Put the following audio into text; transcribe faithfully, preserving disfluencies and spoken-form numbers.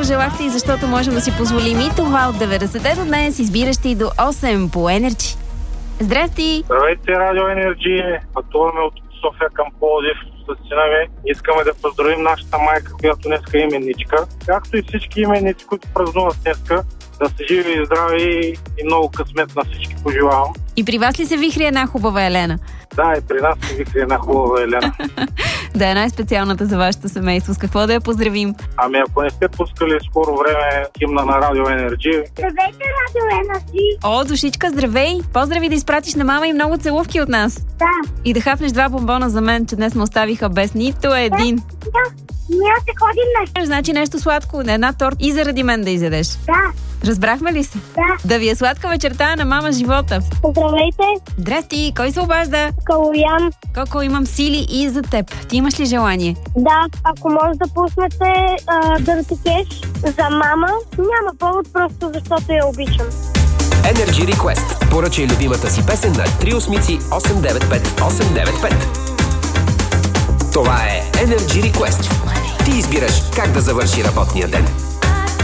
пожелахте и защото можем да си позволим и това от деветдесетте до днес, избиращи до осем по Енерджи. Здрасти! Здравейте, Радио Енерджи! Пътуваме от София към Пловдив с сина ми. Искаме да поздравим нашата майка, която днеска е именничка, както и всички именници, които празнуват днеска. Да са живи и здрави и много късмет на всички пожелавам. И при вас ли се вихри една хубава Елена? Да, и при нас се вихри една хубава Елена. Да е най-специалната за вашето семейство. С какво да я поздравим? Ами ако не сте пускали скоро време химна на Радио Енерджи. Здравейте, Радио Енерджи! О, душичка, здравей! Поздрави да изпратиш на мама и много целувки от нас. Да. И да хапнеш два бомбона за мен, че днес ме оставиха без нито един. Да, ние се ходим на... Значи нещо сладко, на една торт и заради мен да изядеш. Да. Разбрахме ли се? Да. Да ви е сладка вечерта на мама живота. Здравейте. Здрасти, кой се обажда? Калоян. Коко, имам сили и за теб. Ти имаш ли желание? Да, ако може да пуснете Dirty Cash за мама, няма повод, просто защото я обичам. Energy Request. Поръчай любимата си песен на три осмици осем девет пет осем девет пет. Това е Energy Request. Ти избираш как да завърши работния ден.